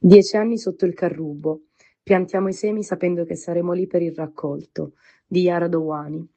10 anni sotto il carrubo. Piantiamo i semi sapendo che saremo lì per il raccolto, di Yara Dowani.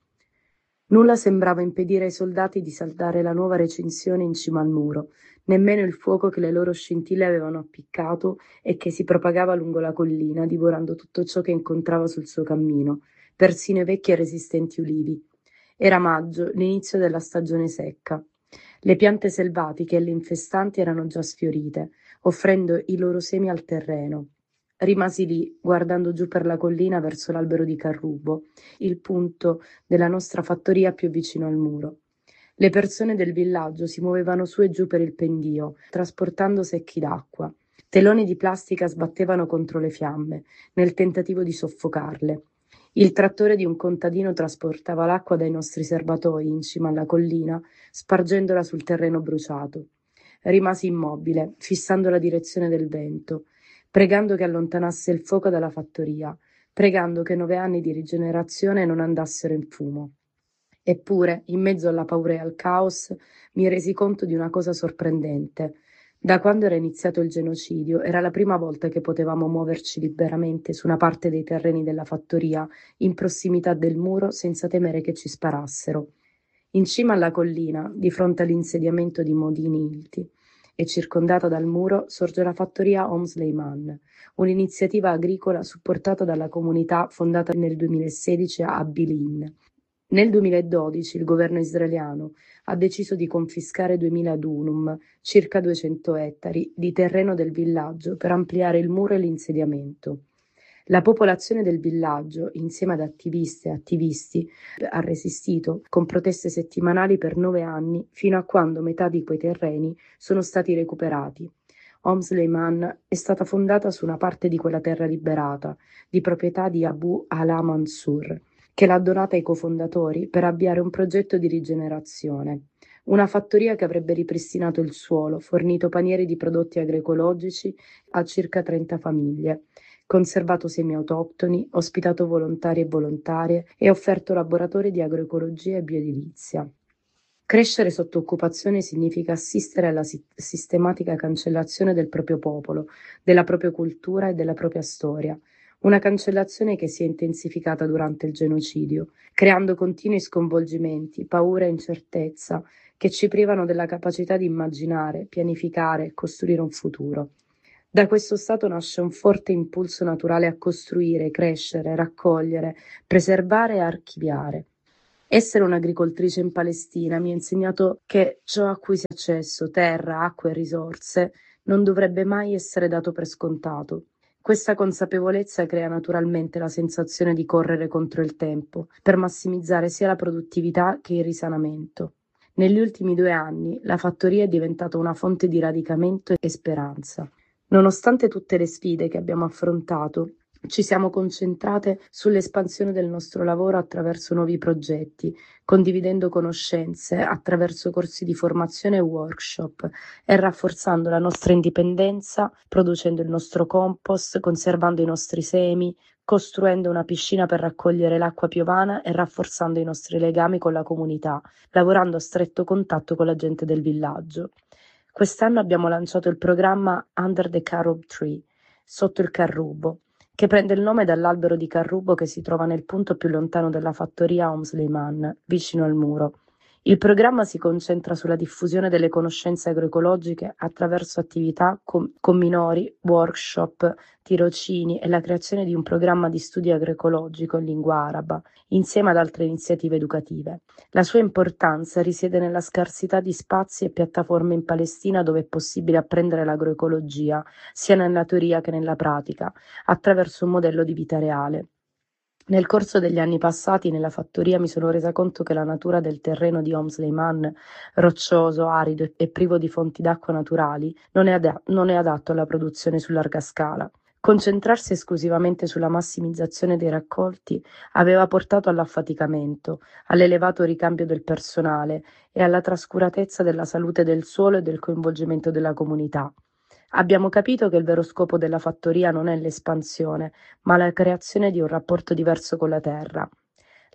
Nulla sembrava impedire ai soldati di saldare la nuova recinzione in cima al muro, nemmeno il fuoco che le loro scintille avevano appiccato e che si propagava lungo la collina, divorando tutto ciò che incontrava sul suo cammino, persino i vecchi e resistenti ulivi. Era maggio, l'inizio della stagione secca. Le piante selvatiche e le infestanti erano già sfiorite, offrendo i loro semi al terreno. Rimasi lì, guardando giù per la collina verso l'albero di Carrubo, il punto della nostra fattoria più vicino al muro. Le persone del villaggio si muovevano su e giù per il pendio, trasportando secchi d'acqua. Teloni di plastica sbattevano contro le fiamme, nel tentativo di soffocarle. Il trattore di un contadino trasportava l'acqua dai nostri serbatoi in cima alla collina, spargendola sul terreno bruciato. Rimasi immobile, fissando la direzione del vento, pregando che allontanasse il fuoco dalla fattoria, pregando che 9 anni di rigenerazione non andassero in fumo. Eppure, in mezzo alla paura e al caos, mi resi conto di una cosa sorprendente. Da quando era iniziato il genocidio, era la prima volta che potevamo muoverci liberamente su una parte dei terreni della fattoria, in prossimità del muro, senza temere che ci sparassero. In cima alla collina, di fronte all'insediamento di Modini Ilti, e circondata dal muro, sorge la fattoria Om Sleiman, un'iniziativa agricola supportata dalla comunità fondata nel 2016 a Abilene. Nel 2012 il governo israeliano ha deciso di confiscare 2000 dunum, circa 200 ettari, di terreno del villaggio per ampliare il muro e l'insediamento. La popolazione del villaggio, insieme ad attiviste e attivisti, ha resistito con proteste settimanali per 9 anni, fino a quando metà di quei terreni sono stati recuperati. Om Sleiman è stata fondata su una parte di quella terra liberata, di proprietà di Abu Ala Mansur, che l'ha donata ai cofondatori per avviare un progetto di rigenerazione. Una fattoria che avrebbe ripristinato il suolo, fornito panieri di prodotti agroecologici a circa 30 famiglie, conservato semi autoctoni, ospitato volontari e volontarie e offerto laboratori di agroecologia e bioedilizia. Crescere sotto occupazione significa assistere alla sistematica cancellazione del proprio popolo, della propria cultura e della propria storia. Una cancellazione che si è intensificata durante il genocidio, creando continui sconvolgimenti, paura e incertezza che ci privano della capacità di immaginare, pianificare e costruire un futuro. Da questo stato nasce un forte impulso naturale a costruire, crescere, raccogliere, preservare e archiviare. Essere un'agricoltrice in Palestina mi ha insegnato che ciò a cui si ha accesso, terra, acqua e risorse, non dovrebbe mai essere dato per scontato. Questa consapevolezza crea naturalmente la sensazione di correre contro il tempo, per massimizzare sia la produttività che il risanamento. Negli ultimi 2 anni la fattoria è diventata una fonte di radicamento e speranza. Nonostante tutte le sfide che abbiamo affrontato, ci siamo concentrate sull'espansione del nostro lavoro attraverso nuovi progetti, condividendo conoscenze attraverso corsi di formazione e workshop e rafforzando la nostra indipendenza, producendo il nostro compost, conservando i nostri semi, costruendo una piscina per raccogliere l'acqua piovana e rafforzando i nostri legami con la comunità, lavorando a stretto contatto con la gente del villaggio. Quest'anno abbiamo lanciato il programma Under the Carob Tree, sotto il carrubo, che prende il nome dall'albero di carrubo che si trova nel punto più lontano della fattoria Om Sleiman, vicino al muro. Il programma si concentra sulla diffusione delle conoscenze agroecologiche attraverso attività con minori, workshop, tirocini e la creazione di un programma di studio agroecologico in lingua araba, insieme ad altre iniziative educative. La sua importanza risiede nella scarsità di spazi e piattaforme in Palestina dove è possibile apprendere l'agroecologia, sia nella teoria che nella pratica, attraverso un modello di vita reale. Nel corso degli anni passati nella fattoria mi sono resa conto che la natura del terreno di Om Sleiman, roccioso, arido e privo di fonti d'acqua naturali, non è adatto alla produzione su larga scala. Concentrarsi esclusivamente sulla massimizzazione dei raccolti aveva portato all'affaticamento, all'elevato ricambio del personale e alla trascuratezza della salute del suolo e del coinvolgimento della comunità. Abbiamo capito che il vero scopo della fattoria non è l'espansione, ma la creazione di un rapporto diverso con la terra.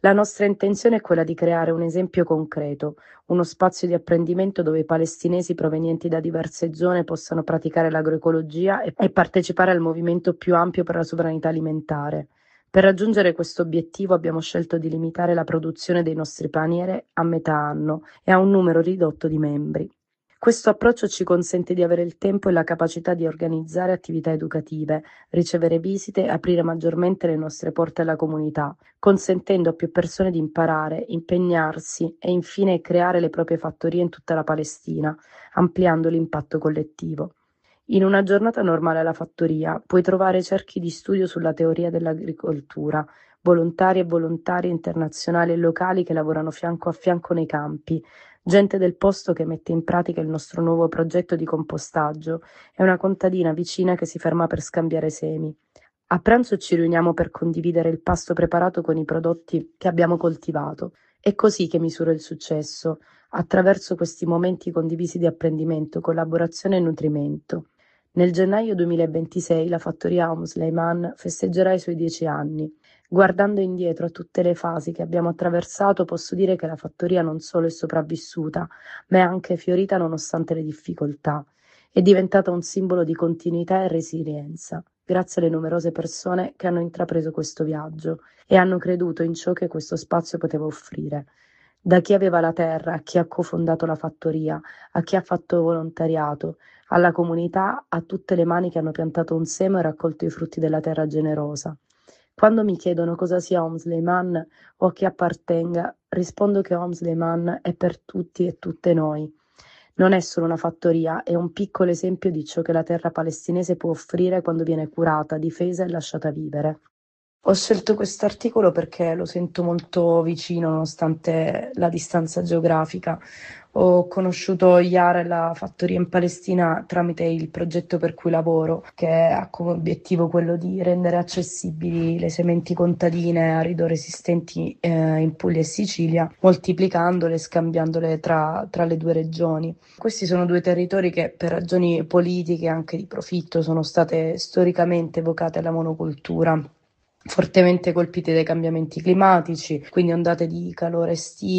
La nostra intenzione è quella di creare un esempio concreto, uno spazio di apprendimento dove i palestinesi provenienti da diverse zone possano praticare l'agroecologia e partecipare al movimento più ampio per la sovranità alimentare. Per raggiungere questo obiettivo abbiamo scelto di limitare la produzione dei nostri paniere a metà anno e a un numero ridotto di membri. Questo approccio ci consente di avere il tempo e la capacità di organizzare attività educative, ricevere visite e aprire maggiormente le nostre porte alla comunità, consentendo a più persone di imparare, impegnarsi e infine creare le proprie fattorie in tutta la Palestina, ampliando l'impatto collettivo. In una giornata normale alla fattoria puoi trovare cerchi di studio sulla teoria dell'agricoltura, volontari e volontarie internazionali e locali che lavorano fianco a fianco nei campi, gente del posto che mette in pratica il nostro nuovo progetto di compostaggio e una contadina vicina che si ferma per scambiare semi. A pranzo ci riuniamo per condividere il pasto preparato con i prodotti che abbiamo coltivato. È così che misuro il successo, attraverso questi momenti condivisi di apprendimento, collaborazione e nutrimento. Nel gennaio 2026 la fattoria Sleiman festeggerà i suoi 10 anni. Guardando indietro a tutte le fasi che abbiamo attraversato, posso dire che la fattoria non solo è sopravvissuta, ma è anche fiorita nonostante le difficoltà. È diventata un simbolo di continuità e resilienza, grazie alle numerose persone che hanno intrapreso questo viaggio e hanno creduto in ciò che questo spazio poteva offrire. Da chi aveva la terra, a chi ha cofondato la fattoria, a chi ha fatto volontariato, alla comunità, a tutte le mani che hanno piantato un seme e raccolto i frutti della terra generosa. Quando mi chiedono cosa sia Sleiman o a chi appartenga, rispondo che Sleiman è per tutti e tutte noi. Non è solo una fattoria, è un piccolo esempio di ciò che la terra palestinese può offrire quando viene curata, difesa e lasciata vivere. Ho scelto questo articolo perché lo sento molto vicino nonostante la distanza geografica. Ho conosciuto Yara e la fattoria in Palestina tramite il progetto per cui lavoro, che ha come obiettivo quello di rendere accessibili le sementi contadine arido-resistenti in Puglia e Sicilia, moltiplicandole e scambiandole tra le due regioni. Questi sono due territori che per ragioni politiche e anche di profitto sono state storicamente evocate alla monocultura, fortemente colpiti dai cambiamenti climatici, quindi ondate di calore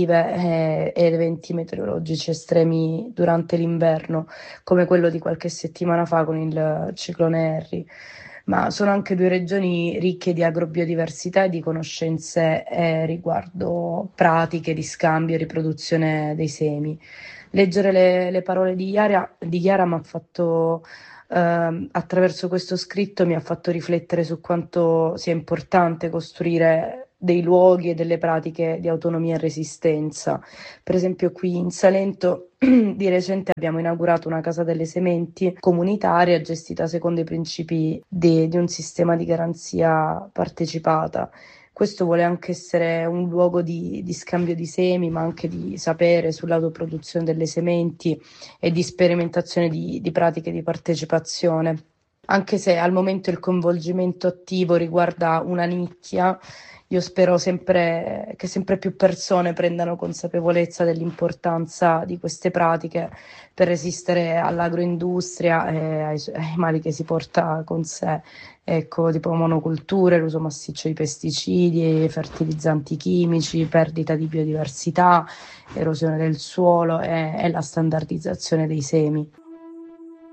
estive ed eventi meteorologici estremi durante l'inverno, come quello di qualche settimana fa con il ciclone Harry. Ma sono anche due regioni ricche di agrobiodiversità e di conoscenze riguardo pratiche di scambio e riproduzione dei semi. Leggere le parole di Chiara mi ha fatto attraverso questo scritto mi ha fatto riflettere su quanto sia importante costruire dei luoghi e delle pratiche di autonomia e resistenza. Per esempio qui in Salento di recente abbiamo inaugurato una casa delle sementi comunitaria gestita secondo i principi di un sistema di garanzia partecipata. Questo vuole anche essere un luogo di scambio di semi, ma anche di sapere sull'autoproduzione delle sementi e di sperimentazione di pratiche di partecipazione. Anche se al momento il coinvolgimento attivo riguarda una nicchia, io spero che sempre più persone prendano consapevolezza dell'importanza di queste pratiche per resistere all'agroindustria e ai mali che si porta con sé. Ecco, tipo monoculture, l'uso massiccio di pesticidi, fertilizzanti chimici, perdita di biodiversità, erosione del suolo e la standardizzazione dei semi.